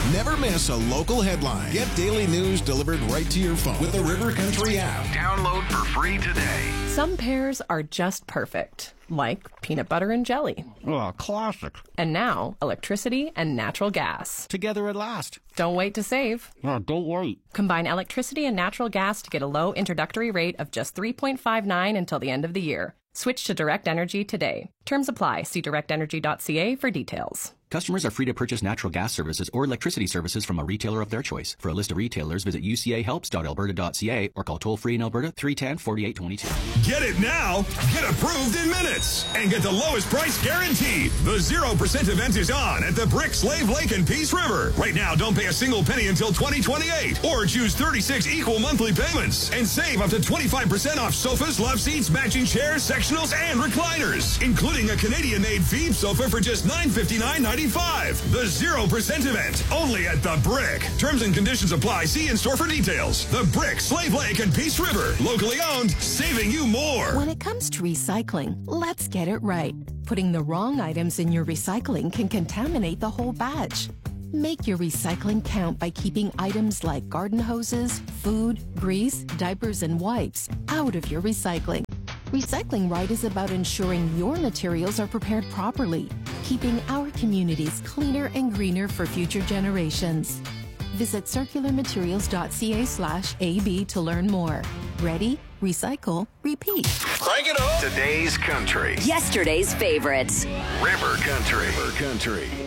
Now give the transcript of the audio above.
Never miss a local headline. Get daily news delivered right to your phone with the River Country app. Download for free today. Some pairs are just perfect, like peanut butter and jelly. Oh, classic. And now, electricity and natural gas. Together at last. Don't wait to save. Oh, don't wait. Combine electricity and natural gas to get a low introductory rate of just $3.59 until the end of the year. Switch to Direct Energy today. Terms apply. See directenergy.ca for details. Customers are free to purchase natural gas services or electricity services from a retailer of their choice. For a list of retailers, visit ucahelps.alberta.ca or call toll-free in Alberta 310-4822. Get it now. Get approved in minutes. And get the lowest price guaranteed. The 0% event is on at the Brick, Slave Lake, and Peace River. Right now, don't pay a single penny until 2028. Or choose 36 equal monthly payments. And save up to 25% off sofas, love seats, matching chairs, sectionals, and recliners. Including a Canadian-made Phoebe sofa for just $959.95. The 0% event, only at The Brick. Terms and conditions apply. See in-store for details. The Brick, Slave Lake, and Peace River. Locally owned, saving you more. When it comes to recycling, let's get it right. Putting the wrong items in your recycling can contaminate the whole batch. Make your recycling count by keeping items like garden hoses, food, grease, diapers, and wipes out of your recycling. Recycling Right is about ensuring your materials are prepared properly, keeping our communities cleaner and greener for future generations. Visit circularmaterials.ca/AB to learn more. Ready, recycle, repeat. Crank it up. Today's country. Yesterday's favorites. River Country. River Country.